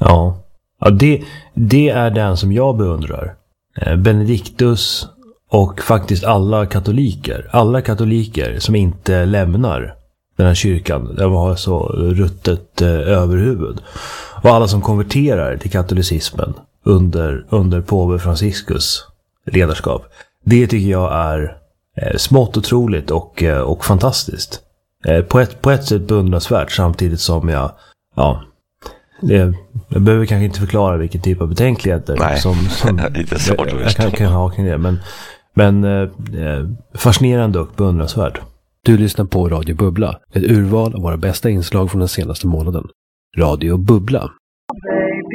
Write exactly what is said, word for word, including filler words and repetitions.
Ja, ja det, det är den som jag beundrar. Benedictus och faktiskt alla katoliker. Alla katoliker som inte lämnar den här kyrkan. De har så ruttet eh, överhuvud. Och alla som konverterar till katolicismen under, under påve Franciscus ledarskap. Det tycker jag är eh, smått otroligt och, eh, och fantastiskt. Eh, på, ett, på ett sätt beundransvärt, samtidigt som jag... ja. Det, jag behöver kanske inte förklara vilken typ av betänkligheter Nej, som, som lite svårt jag, jag kan, kan ha kring det, men, men eh, fascinerande och beundransvärd. Du lyssnar på Radio Bubbla, ett urval av våra bästa inslag från den senaste månaden. Radio Bubbla.